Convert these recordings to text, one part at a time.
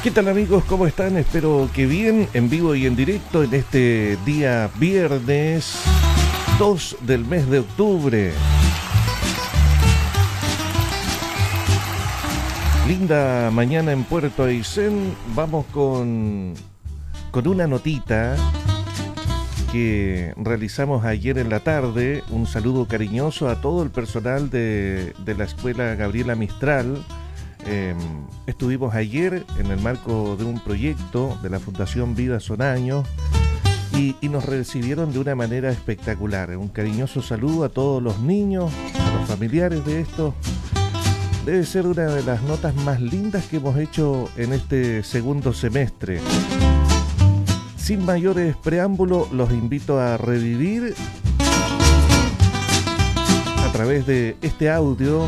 ¿Qué tal amigos? ¿Cómo están? Espero que bien, en vivo y en directo en este día viernes 2 del mes de octubre. Linda mañana en Puerto Aysén. Vamos con una notita que realizamos ayer en la tarde. Un saludo cariñoso a todo el personal de la Escuela Gabriela Mistral. Estuvimos ayer en el marco de un proyecto de la Fundación Vida Son Años y nos recibieron de una manera espectacular. Un cariñoso saludo a todos los niños, a los familiares de estos. Debe ser una de las notas más lindas que hemos hecho en este segundo semestre. Sin mayores preámbulos, los invito a revivir a través de este audio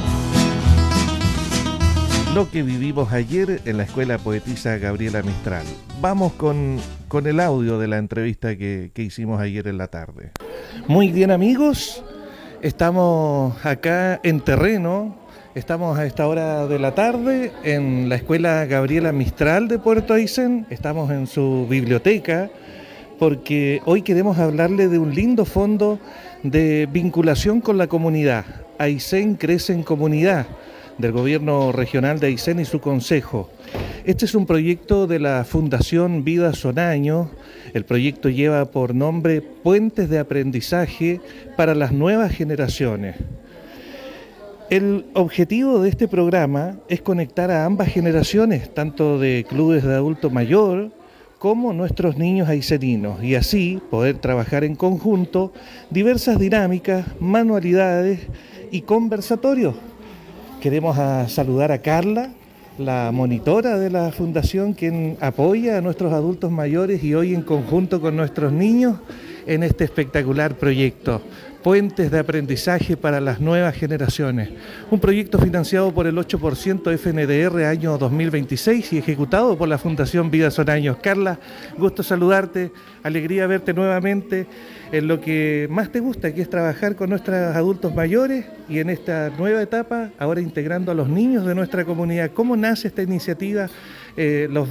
lo que vivimos ayer en la Escuela Poetisa Gabriela Mistral. Vamos con el audio de la entrevista que hicimos ayer en la tarde. Muy bien amigos, estamos acá en terreno, estamos a esta hora de la tarde en la Escuela Gabriela Mistral de Puerto Aysén, estamos en su biblioteca porque hoy queremos hablarle de un lindo fondo de vinculación con la comunidad. Aysén crece en comunidad, del Gobierno Regional de Aysén y su Consejo. Este es un proyecto de la Fundación Vida Son Años. El proyecto lleva por nombre Puentes de Aprendizaje para las Nuevas Generaciones. El objetivo de este programa es conectar a ambas generaciones, tanto de clubes de adulto mayor como nuestros niños ayseninos, y así poder trabajar en conjunto diversas dinámicas, manualidades y conversatorios. Queremos saludar a Carla, la monitora de la Fundación, quien apoya a nuestros adultos mayores y hoy en conjunto con nuestros niños en este espectacular proyecto, Puentes de Aprendizaje para las Nuevas Generaciones. Un proyecto financiado por el 8% FNDR año 2026 y ejecutado por la Fundación Vida Son Años. Carla, gusto saludarte, alegría verte nuevamente en lo que más te gusta, que es trabajar con nuestros adultos mayores y en esta nueva etapa, ahora integrando a los niños de nuestra comunidad. ¿Cómo nace esta iniciativa? Los